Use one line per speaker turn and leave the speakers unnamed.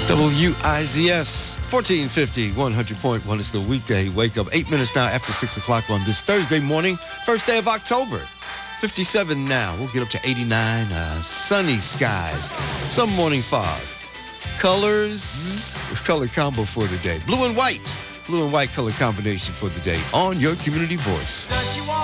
WIZS 1450, 100.1 is the weekday wake up. 8 minutes now after 6 o'clock on this Thursday morning, first day of October. 57 now. We'll get up to 89. Sunny skies. Some morning fog. Colors, color combo for the day. Blue and white. Blue and white color combination for the day on your community voice.